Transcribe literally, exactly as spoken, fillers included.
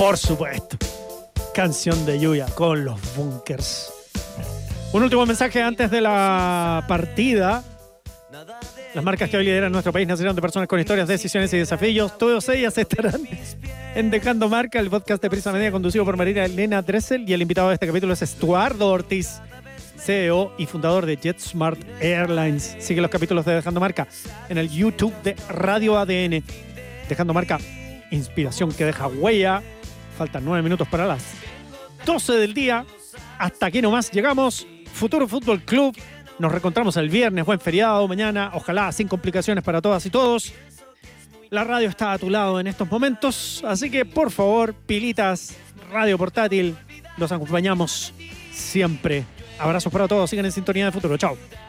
Por supuesto. Canción de Yuya con los Bunkers. Un último mensaje antes de la partida. Las marcas que hoy lideran nuestro país nacieron de personas con historias, decisiones y desafíos. Todas ellas estarán en Dejando Marca, el podcast de Prisa Media conducido por María Elena Dressel. Y el invitado de este capítulo es Estuardo Ortiz, C E O y fundador de JetSmart Airlines. Sigue los capítulos de Dejando Marca en el YouTube de Radio A D N. Dejando Marca, inspiración que deja huella. Faltan nueve minutos para las doce del día. Hasta aquí nomás llegamos. Futuro Fútbol Club. Nos reencontramos el viernes. Buen feriado mañana. Ojalá sin complicaciones para todas y todos. La radio está a tu lado en estos momentos. Así que, por favor, pilitas, radio portátil. Los acompañamos siempre. Abrazos para todos. Sigan en sintonía de Futuro. Chao.